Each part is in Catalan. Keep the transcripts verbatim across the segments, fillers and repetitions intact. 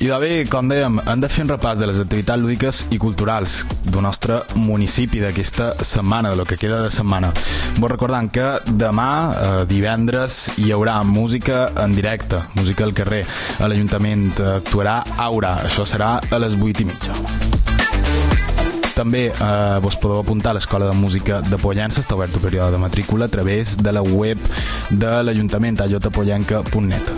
I de bé, com dèiem, hem de fer un repàs de les activitats lúdiques i culturals del nostre municipi d'aquesta setmana, de lo que queda de setmana. Vos recordant que demà, eh, divendres, hi haurà música en directe, música al carrer. A l'Ajuntament actuarà Aura, això serà a les vuit i mitja. També eh, vos podeu apuntar a l'Escola de Música de Pollença, està obert el període de matrícula a través de la web de l'Ajuntament, a jotapollenca punt net.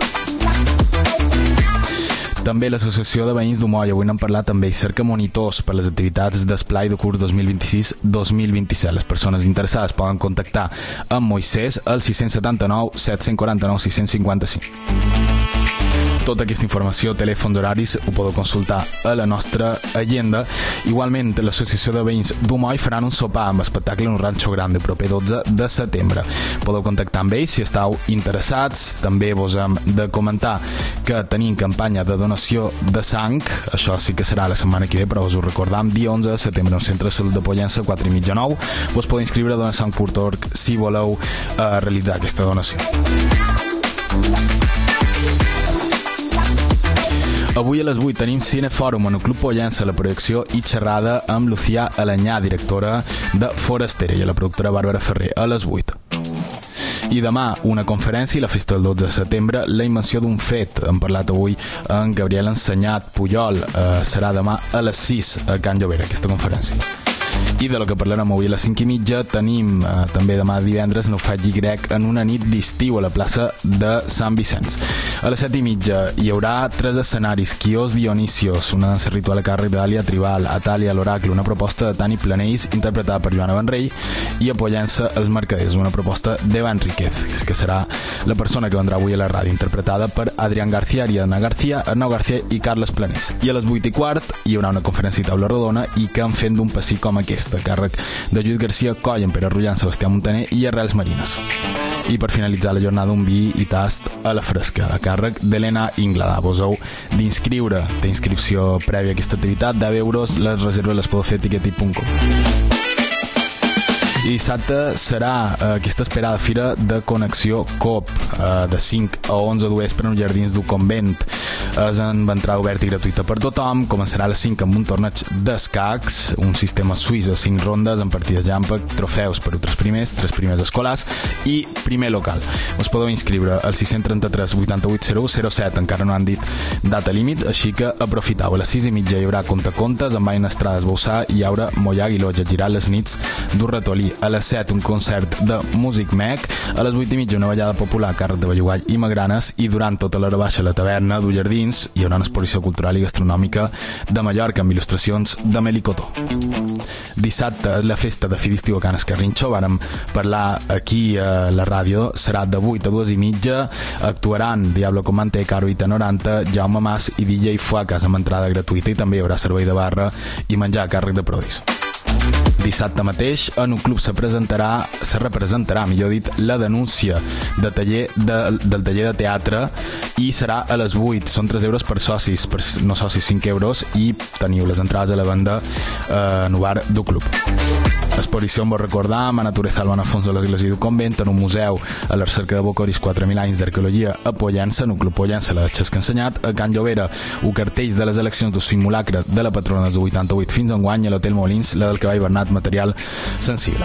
També l'Associació de Veïns d'Umoll, avui n'hem parlat amb ells, cerca monitors per les activitats d'esplai de curs dos mil vint-i-sis dos mil vint-i-set. Les persones interessades poden contactar amb Moisès al sis set nou set quatre nou sis cinc cinc. Tota aquesta informació, telèfons, horaris, ho podeu consultar a la nostra agenda. Igualment, l'Associació de Veïns d'Umoll faran un sopar amb espectacle en un ranxo gran de proper dotze de setembre. Podeu contactar amb ells si esteu interessats. També vos hem de comentar que tenim campanya de donació de sang. Això sí que serà la setmana que ve, però us ho recordam, dia onze de setembre, al Centre de Salut de Pollença, quatre i mitja nou. Vos podeu inscriure a donasang punt org si voleu eh, realitzar aquesta donació. Avui a les vuit tenim Cinefòrum en el Club Pollença, la projecció i xerrada amb Lucía Alanyà, directora de Forastera, i la productora Bàrbara Ferrer, a les vuit. I demà una conferència i la festa del dotze de setembre, la invenció d'un fet. Hem parlat avui amb Gabriel Ensenyat Pujol. Eh, serà demà a les sis a Can Llobera, aquesta conferència. I de lo que parlarem avui a les cinc i mitja tenim eh, també demà divendres Naufragi grec en una nit d'estiu a la plaça de Sant Vicenç. A les set i mitja hi haurà tres escenaris: Quios Dionisios, una dansa ritual a càrrec d'Àlia Tribal, Atàlia l'Oracle, una proposta de Tani Planells interpretada per Joana Benrell, i a Pollença Els Mercaders, una proposta d'Eva Enríquez, que serà la persona que vendrà avui a la ràdio, interpretada per Adrián García, Ariadna García, Arnau García i Carles Planells. I a les vuit i quart hi haurà una conferència i taula rodona i que en fent d'un passi com aquest, a càrrec de Lluís García Coll, en Pere Rullant, Sebastià Montaner i Arrels Marines. I per finalitzar la jornada, un vi i tast a la fresca, a càrrec d'Helena Inglada. Vos heu d'inscriure, té inscripció prèvia a aquesta activitat, deu euros, les reserves les podeu fer a tiqueti punt com. I dissabte serà eh, aquesta esperada fira de connexió Coop, eh, de cinc a onze de vespre en els jardins del convent. És en entrada oberta i gratuïta per tothom. Començarà a les cinc amb un torneig d'escacs, un sistema suís a cinc rondes amb partides llampec, trofeus per a tres primers, tres primers escolars i primer local. Us podeu inscriure al sis tres tres vuitanta-vuit zero u zero set, encara no han dit data límit, així que aprofitau. A les sis i mitja hi haurà contacontes amb Aina Estrada Esbossar i Aura Mollà Guilotge, girar les nits d'un ratolí. A les set un concert de Music Mec, a les vuit i mitja una ballada popular a càrrec de Belluguall i Magranes, i durant tota l'hora baixa a la taverna du Jardins hi haurà una exposició cultural i gastronòmica de Mallorca amb il·lustracions de Melicotó. Dissabte la festa de fi d'estiu a Can Escarrinxo, vàrem parlar aquí a la ràdio, serà de vuit a dues i mitja. Actuaran Diablo Comante, Caro Ita noranta, Jaume Mas i D J Fuacas amb entrada gratuïta, i també hi haurà servei de barra i menjar a càrrec de Prodis. Dissabte mateix en un club se presentarà, se representarà, millor dit, la denúncia de taller de, del taller de teatre, i serà a les vuit. Són tres euros per socis, per no socis cinc euros, i teniu les entrades a la venda eh, en el bar del club. L'exposició, em vos recordar, a Natureza al Bonafons de l'Església del Convent, en un museu a la recerca de Bocoris, quatre mil anys d'arqueologia a Pollença, en un club Pollença, la Xesca Ensenyat, a Can Llobera, un cartells de les eleccions del simulacre de la patrona del vuitanta-vuit fins enguany, a l'Hotel Molins, la del cavall Bernat, material sensible.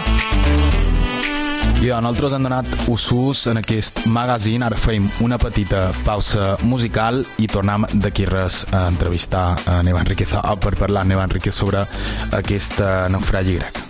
I doncs, nosaltres hem donat ús en aquest magazine. Ara fem una petita pausa musical i tornem d'aquí res a entrevistar a Neva Enríquez, per parlar a Neva Enríquez sobre aquest naufragi grec.